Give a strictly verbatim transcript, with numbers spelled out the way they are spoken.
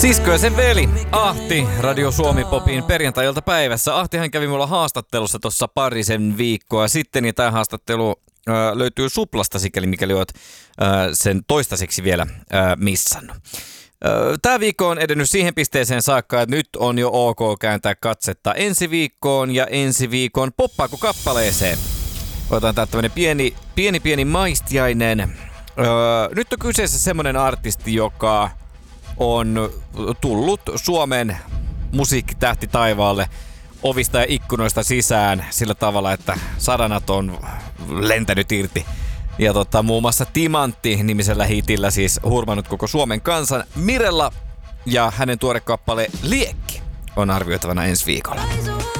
Sisko ja sen veli, Ahti, Radio Suomi Popin perjantai-iltapäivässä. Ahtihan kävi mulla haastattelussa tuossa parisen viikkoa sitten, ja tämä haastattelu ö, löytyy Suplasta, sikäli mikäli olet ö, sen toistaiseksi vielä ö, missannut. Tämä viikko on edennyt siihen pisteeseen saakka, että nyt on jo ok kääntää katsetta ensi viikkoon ja ensi viikon poppaako kappaleeseen. Otetaan tää tämmönen pieni, pieni, pieni maistiainen. Öö, nyt on kyseessä semmonen artisti, joka on tullut Suomen musiikkitähti taivaalle ovista ja ikkunoista sisään sillä tavalla, että sadanat on lentänyt irti. Ja tota, muun muassa Timantti-nimisellä hitillä siis hurmannut koko Suomen kansan. Mirella ja hänen tuore kappale Liekki on arvioitavana ensi viikolla.